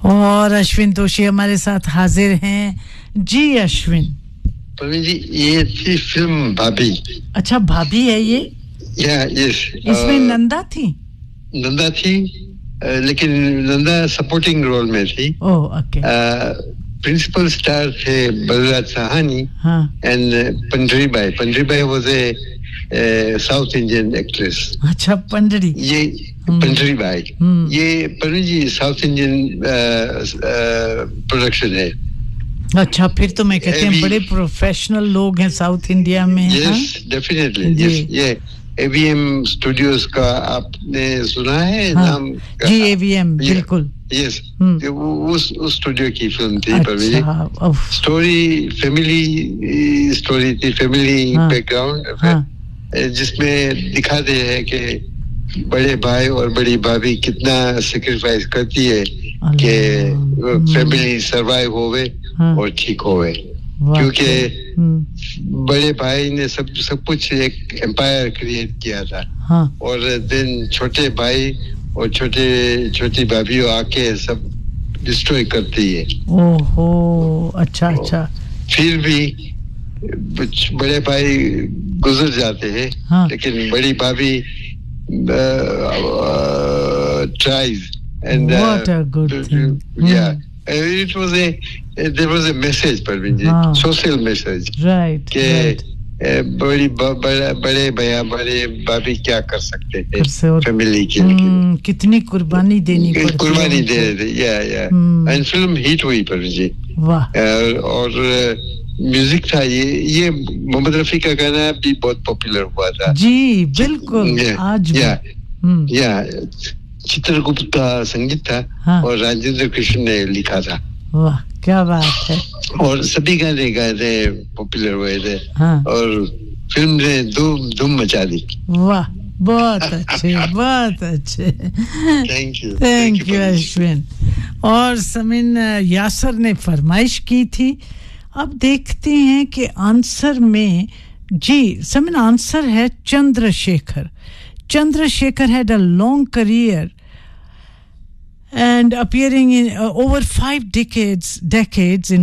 और अश्विन दोषी हमारे साथ हाजिर हैं जी। अश्विन प्रवीण जी, ये थी फिल्म भाभी। अच्छा, भाभी है ये? यस। इसमें नंदा थी? नंदा थी, लेकिन नंदा सपोर्टिंग रोल में थी। ओह, ओके। प्रिंसिपल स्टार थे Balraj Sahni and Pandri by. Pandri by was a south Indian actress. अच्छा, पंडरी। ये पंडरी बाई, ये प्रवीण जी साउथ इंडियन प्रोडक्शन है। अच्छा, फिर तो मैं कहते हैं बड़े प्रोफेशनल लोग हैं साउथ इंडिया में। Yes, definitely. यस, ये एवीएम स्टूडियोज का आपने सुना है नाम? जी, एवीएम, बिल्कुल। यस, उस स्टूडियो की फिल्म थी। अच्छा, स्टोरी फैमिली स्टोरी थी, फैमिली बैकग्राउंड, जिसमें दिखाते हैं कि बड़े भाई और बड़ी भाभी कितना सेक्रीफाइस करती है कि फैमिली सरवाइव होवे और ठीक होवे। क्योंकि बड़े भाई ने सब कुछ एक एम्पायर क्रिएट किया था, और देन छोटे भाई और छोटी भाभी आके सब डिस्ट्रॉय करती है। ओहो, अच्छा अच्छा। फिर भी बड़े भाई गुजर जाते हैं, लेकिन बड़ी भाभी tries, and what a good thing. Yeah, it was there was a message, Parveen ji, social message, right, कि बड़े भैया बड़े भाभी क्या कर सकते थे फैमिली के लिए, कितनी कुर्बानी देनी पड़ती है, कुर्बानी दे रहे थे। या एंड फिल्म हिट हुई परवीन जी। वाह। और म्यूजिक था ये मोहम्मद रफी का गाना भी बहुत पॉपुलर हुआ था। जी बिल्कुल। आज या चित्रगुप्त का संगीत था, और राजेंद्र कृष्ण ने लिखा था। वाह, क्या बात है। और सभी गाने गाए पॉपुलर हुए थे, और फिल्म ने धूम मचा दी। वाह, बहुत अच्छे, बहुत अच्छे। Thank you Ashwin. और समीन यासर ने फरमाइश की थी। अब देखते हैं कि आंसर में जी समीन आंसर है Chandrashekhar. Chandrasekhar had a long career and appearing in over 5 decades in